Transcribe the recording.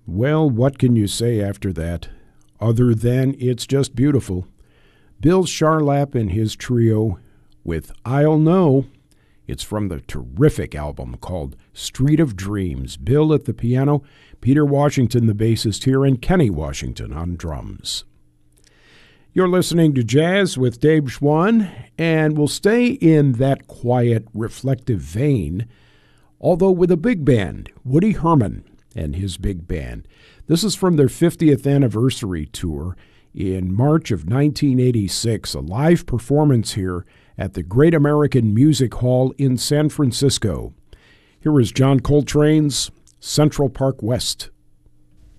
Well, what can you say after that, other than it's just beautiful? Bill Charlap and his trio with I'll Know. It's from the terrific album called Street of Dreams. Bill at the piano, Peter Washington, the bassist here, and Kenny Washington on drums. You're listening to Jazz with Dave Schwann, and we'll stay in that quiet, reflective vein, although with a big band, Woody Herman and his big band. This is from their 50th anniversary tour in March of 1986, a live performance here at the Great American Music Hall in San Francisco. Here is John Coltrane's Central Park West.